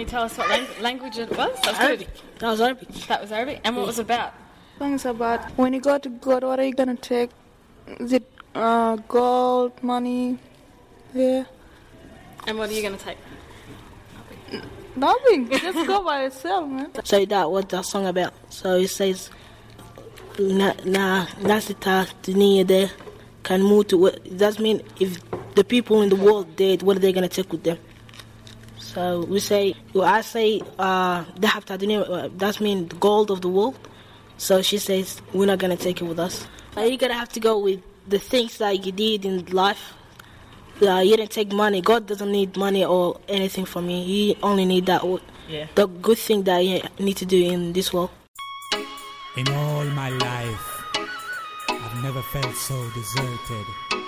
tell us what language it was? That was Arabic. good. That was Arabic. That was Arabic. And what was it about? Things about when you go to God, what are you gonna take? Is it gold, money? Yeah. And what are you going to take? Nothing. Just go by yourself, man. So that what that song about. So it says, nasita dunia de can move to. That means if the people in the world dead, what are they gonna take with them? So we say, I say, dahab ta dunia. That means the gold of the world. So she says, we're not gonna take it with us. You're gonna have to go with the things that you did in life. You didn't take money. God doesn't need money or anything from you. He only need the good thing that you need to do in this world. In all my life, I've never felt so deserted.